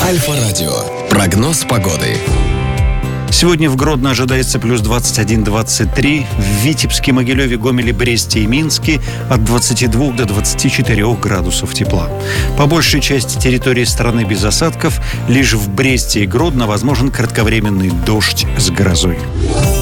Альфа-радио. Прогноз погоды. Сегодня в Гродно ожидается плюс 21-23, в Витебске, Могилеве, Гомеле, Бресте и Минске от 22 до 24 градусов тепла. По большей части территории страны без осадков, лишь в Бресте и Гродно возможен кратковременный дождь с грозой.